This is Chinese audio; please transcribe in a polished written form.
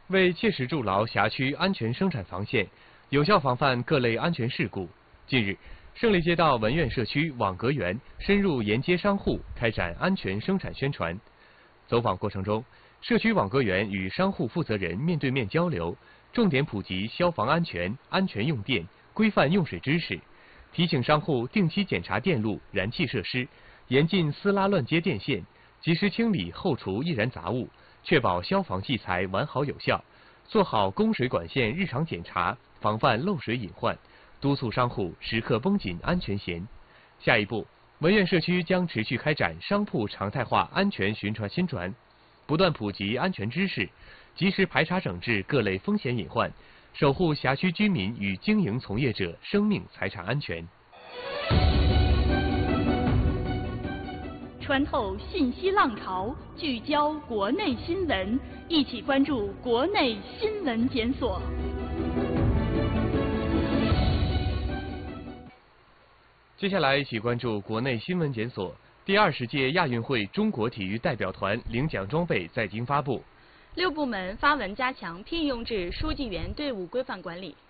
为切实筑牢辖区安全生产防线，有效防范各类安全事故，近日，胜利街道文苑社区网格园深入沿街商户开展安全生产宣传。走访过程中，社区网格园与商户负责人面对面交流，重点普及消防安全、安全用电、规范用水知识，提醒商户定期检查电路、燃气设施，严禁撕拉乱接电线，及时清理后厨易燃杂物，确保消防器材完好有效，做好供水管线日常检查，防范漏水隐患，督促商户时刻绷紧安全弦。下一步，文苑社区将持续开展商铺常态化安全巡传宣传，不断普及安全知识，及时排查整治各类风险隐患，守护辖区居民与经营从业者生命财产安全。 穿透信息浪潮，聚焦国内新闻，一起关注国内新闻检索。 接下来一起关注国内新闻检索。第20届亚运会中国体育代表团领奖装备在京发布。 6部门发文加强聘用制书记员队伍规范管理。